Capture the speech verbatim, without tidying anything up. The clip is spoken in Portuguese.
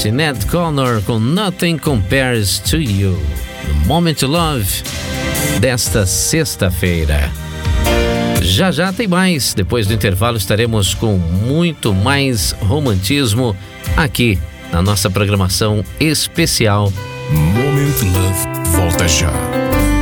Sinéad Connor com Nothing Compares to You, no Moment to Love desta sexta-feira. Já já tem mais. Depois do intervalo estaremos com muito mais romantismo aqui na nossa programação especial. Moment Love volta já.